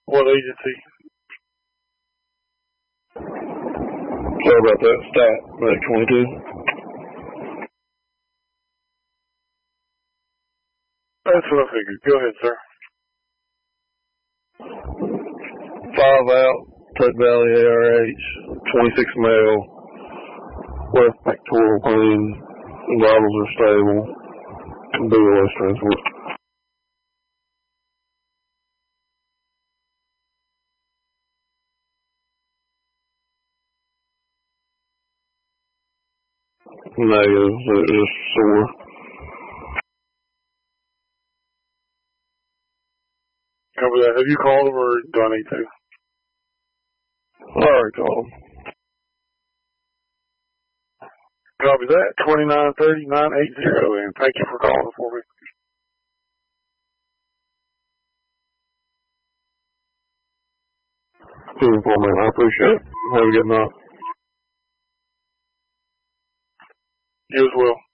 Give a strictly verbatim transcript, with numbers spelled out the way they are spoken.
What agency? Sorry about that. Stat, Mac twenty-two. That's what I figured. Go ahead, sir. Five out, Tut Valley A R H, twenty-six male, left pectoral pain, vitals are stable, B O S transport. Negative, they're just sore. Copy that. Have you called them or do I need to? I already called them. Copy that. twenty-nine thirty, nine eighty, and thank you for calling for me. Two for me. I appreciate it. Have a good night. You as well.